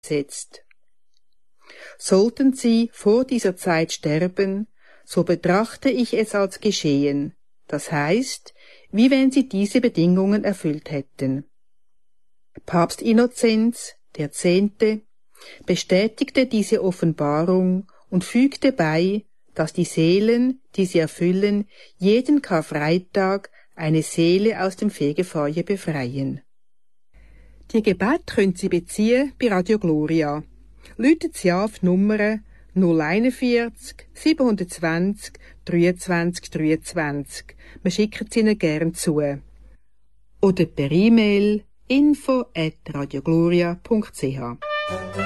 setzt. Sollten Sie vor dieser Zeit sterben, so betrachte ich es als geschehen, das heißt, wie wenn Sie diese Bedingungen erfüllt hätten. Papst Innozenz X. bestätigte diese Offenbarung und fügte bei, dass die Seelen, die sie erfüllen, jeden Karfreitag eine Seele aus dem Fegefeuer befreien. Die Gebete können Sie beziehen bei Radio Gloria. Läutet Sie an auf die Nummer 041 720 23 23. Wir schicken sie Ihnen gern zu. Oder per E-Mail info@radiogloria.ch.